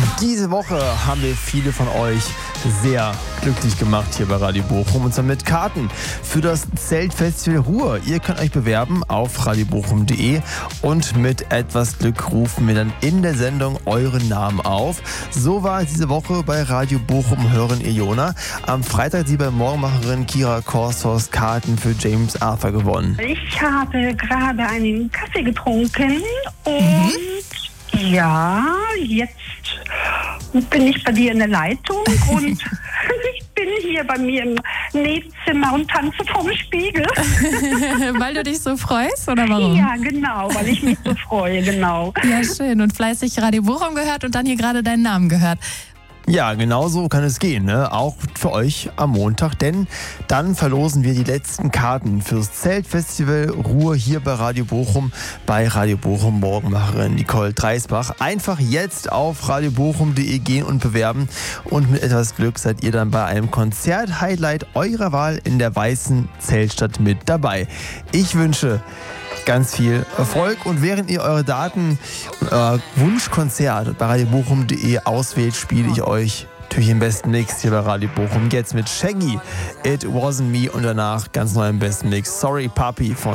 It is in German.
Diese Woche haben wir viele von euch sehr glücklich gemacht hier bei Radio Bochum, und zwar mit Karten für das Zeltfestival Ruhr. Ihr könnt euch bewerben auf radiobochum.de und mit etwas Glück rufen wir dann in der Sendung euren Namen auf. So war es diese Woche bei Radio Bochum Hören Iona. Am Freitag hat sie bei Morgenmacherin Kira Korshorst Karten für James Arthur gewonnen. Ich habe gerade einen Kaffee getrunken und ja, jetzt bin ich bei dir in der Leitung und ich bin hier bei mir im Nähzimmer und tanze vorm Spiegel. Weil du dich so freust, oder warum? Ja, genau, weil ich mich so freue, genau. Ja, schön. Und fleißig Radio Bochum gehört und dann hier gerade deinen Namen gehört. Ja, genau so kann es gehen, ne? Auch für euch am Montag, denn dann verlosen wir die letzten Karten fürs Zeltfestival Ruhr hier bei Radio Bochum, bei Radio Bochum Morgenmacherin Nicole Dreisbach. Einfach jetzt auf radiobochum.de gehen und bewerben, und mit etwas Glück seid ihr dann bei einem Konzert-Highlight eurer Wahl in der weißen Zeltstadt mit dabei. Ich wünsche ganz viel Erfolg, und während ihr eure Daten und euer Wunschkonzert bei radiobochum.de auswählt, spiele ich euch natürlich den besten Mix hier bei Radio Bochum. Jetzt mit Shaggy, It Wasn't Me, und danach ganz neu im besten Mix Sorry Papi von